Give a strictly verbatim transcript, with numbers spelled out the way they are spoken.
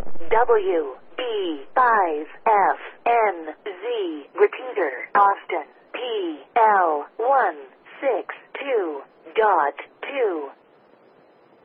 W B five F N Z. Repeater, Austin. P L one six two dot two.